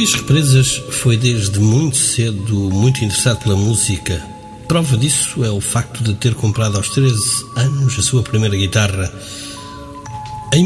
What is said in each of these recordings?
Luís Represas foi desde muito cedo muito interessado pela música. Prova disso é o facto de ter comprado aos 13 anos a sua primeira guitarra. Em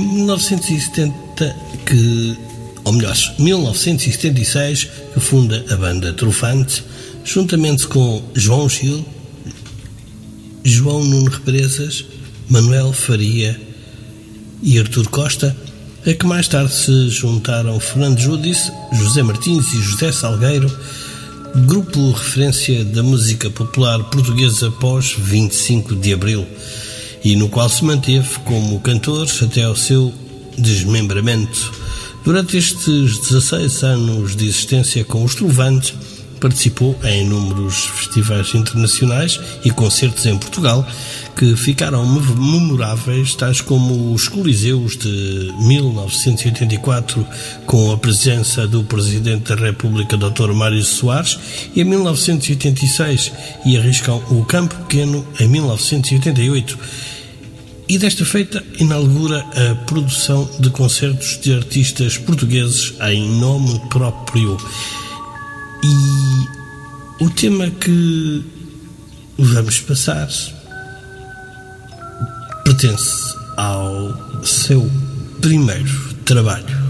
1976, que funda a banda Trufante, juntamente com João Gil, João Nuno Represas, Manuel Faria e Artur Costa, a que mais tarde se juntaram Fernando Judice, José Martins e José Salgueiro, grupo referência da música popular portuguesa pós 25 de Abril, e no qual se manteve como cantor até ao seu desmembramento. Durante estes 16 anos de existência com os Trovantes, participou em inúmeros festivais internacionais e concertos em Portugal que ficaram memoráveis, tais como os Coliseus de 1984, com a presença do Presidente da República, Dr. Mário Soares, e em 1986, e arriscam o Campo Pequeno em 1988. E desta feita inaugura a produção de concertos de artistas portugueses em nome próprio. E o tema que vamos passar pertence ao seu primeiro trabalho.